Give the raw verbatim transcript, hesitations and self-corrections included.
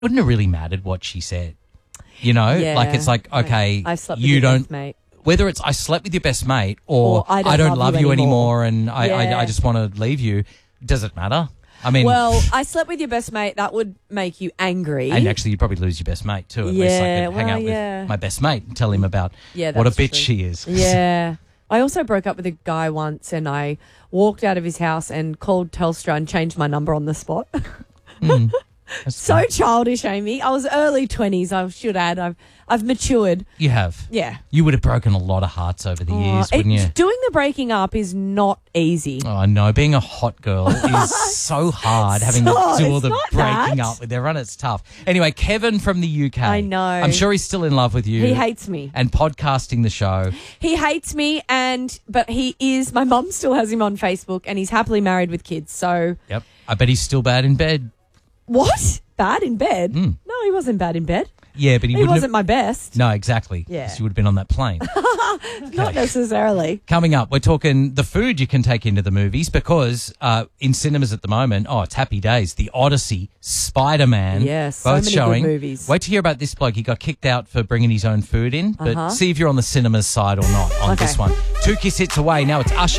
wouldn't have really mattered what she said. You know, Yeah. like it's like, okay, I slept with you your don't, best mate. whether it's I slept with your best mate or, Or I don't love, love you you anymore, anymore. and I, I, Yeah. I just want to leave you. Does it matter? I mean, Well, I slept with your best mate. That would make you angry. and actually, you'd probably lose your best mate too. At least I Yeah, could hang well, out yeah. with my best mate and tell him about Yeah, what a that's bitch true. she is. Yeah. I also broke up with a guy once and I walked out of his house and called Telstra and changed my number on the spot. Mm, that's So good. childish, Amy. I was early twenties, I should add. I've I've matured. You have. Yeah. You would have broken a lot of hearts over the years, Uh, wouldn't it- you? Doing the breaking up is not easy. Oh, I know. Being a hot girl is so hard, having to So, do all it's the not breaking that. up with everyone. It's tough. Anyway, Kevin from the U K. I know. I'm sure he's still in love with you. He hates me. And podcasting the show. He hates me, and but he is. My mum still has him on Facebook, and he's happily married with kids. So Yep. I bet he's still bad in bed. what? Bad in bed? Mm. No, he wasn't bad in bed. Yeah, but he, He wouldn't wasn't have... my best. No, exactly. Yeah. 'Cause you would have been on that plane. Not necessarily. Coming up, we're talking the food you can take into the movies because uh, in cinemas at the moment, oh, it's happy days. The Odyssey, Spider-Man, Yeah, so both many good showing. movies. Wait to hear about this bloke. He got kicked out for bringing his own food in, but Uh-huh. see if you're on the cinemas side or not on Okay. this one. Two Kiss Hits away. Now it's Usher.